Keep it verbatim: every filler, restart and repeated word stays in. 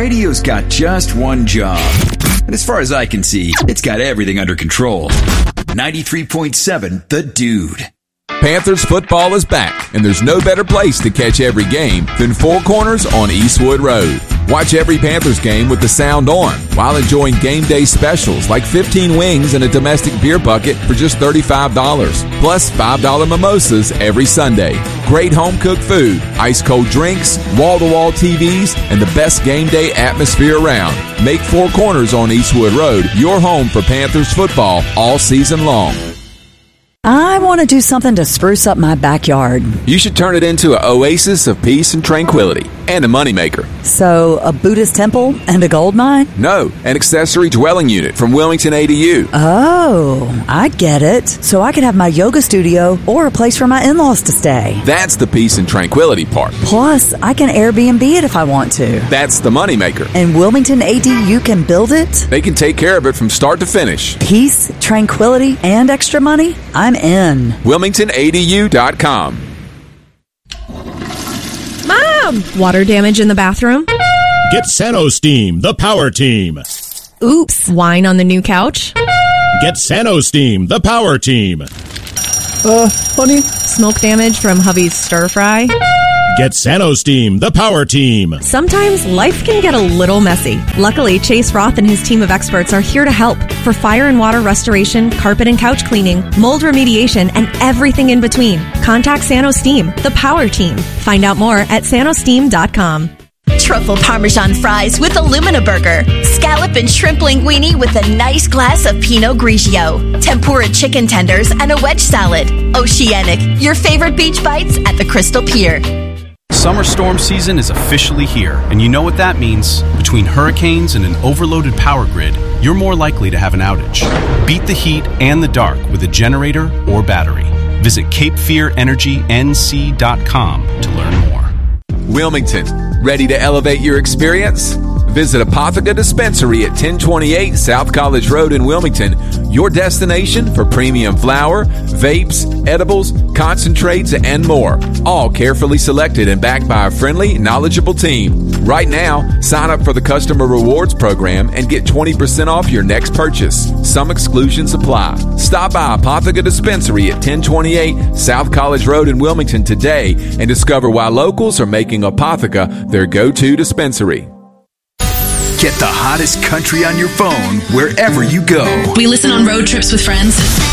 radio's got just one job. And as far as I can see, it's got everything under control. ninety-three point seven The Dude. Panthers football is back, and there's no better place to catch every game than Four Corners on Eastwood Road. Watch every Panthers game with the sound on while enjoying game day specials like fifteen wings and a domestic beer bucket for just thirty-five dollars, plus five dollar mimosas every Sunday. Great home-cooked food, ice-cold drinks, wall-to-wall T Vs, and the best game day atmosphere around. Make Four Corners on Eastwood Road your home for Panthers football all season long. I want to do something to spruce up my backyard. You should turn it into an oasis of peace and tranquility and a moneymaker. So, a Buddhist temple and a gold mine? No, an accessory dwelling unit from Wilmington A D U. Oh, I get it. So I could have my yoga studio or a place for my in-laws to stay. That's the peace and tranquility part. Plus, I can Airbnb it if I want to. That's the moneymaker. And Wilmington A D U can build it? They can take care of it from start to finish. Peace, tranquility, and extra money? I'm in. Wilmington A D U dot com. Mom! Water damage in the bathroom? Get SanoSteam, the power team. Oops. Wine on the new couch? Get SanoSteam, the power team. Uh, honey? Smoke damage from hubby's stir fry? Get SanoSteam, the power team. Sometimes life can get a little messy. Luckily, Chase Roth and his team of experts are here to help for fire and water restoration, carpet and couch cleaning, mold remediation, and everything in between. Contact SanoSteam, the power team. Find out more at Sanosteam dot com. Truffle Parmesan fries with Illumina Burger. Scallop and shrimp linguine with a nice glass of Pinot Grigio. Tempura chicken tenders and a wedge salad. Oceanic, your favorite beach bites at the Crystal Pier. Summer storm season is officially here, and you know what that means. Between hurricanes and an overloaded power grid, you're more likely to have an outage. Beat the heat and the dark with a generator or battery. Visit cape fear energy n c dot com to learn more. Wilmington, ready to elevate your experience? Visit Apotheca Dispensary at ten twenty-eight South College Road in Wilmington, your destination for premium flower, vapes, edibles, concentrates, and more. All carefully selected and backed by a friendly, knowledgeable team. Right now, sign up for the Customer Rewards Program and get twenty percent off your next purchase. Some exclusions apply. Stop by Apotheca Dispensary at ten twenty-eight South College Road in Wilmington today and discover why locals are making Apotheca their go-to dispensary. Get the hottest country on your phone wherever you go. We listen on road trips with friends.